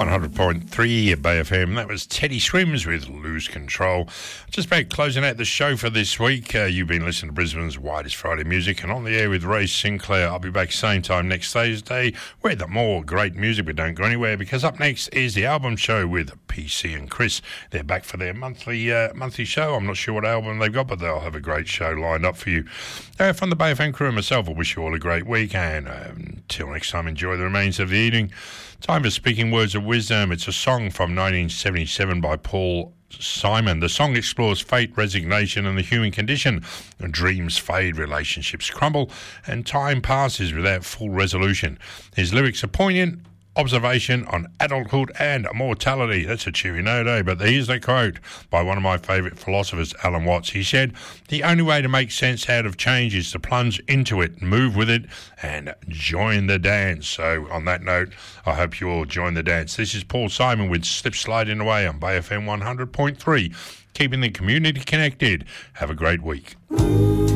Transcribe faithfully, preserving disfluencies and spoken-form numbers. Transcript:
one hundred point three Bay F M. That was Teddy Swims with Lose Control. Just about closing out the show for this week. Uh, you've been listening to Brisbane's Widest Friday Music and on the air with Ray Sinclair. I'll be back same time next Thursday with more great music, but don't go anywhere because up next is the album show with P C and Chris. They're back for their monthly uh, monthly show. I'm not sure what album they've got, but they'll have a great show lined up for you. Uh, from the Bay F M crew and myself, I wish you all a great week, and uh, until next time, enjoy the remains of the evening. Time for Speaking Words of Wisdom. It's a song from nineteen seventy-seven by Paul Simon. The song explores fate, resignation and the human condition. Dreams fade, relationships crumble, and time passes without full resolution. His lyrics are poignant observation on adulthood and mortality. That's a cheery note, eh? But here's a quote by one of my favourite philosophers, Alan Watts. He said, "The only way to make sense out of change is to plunge into it, move with it, and join the dance." So on that note, I hope you all join the dance. This is Paul Simon with Slip Sliding Away on Bay F M one hundred point three, keeping the community connected. Have a great week.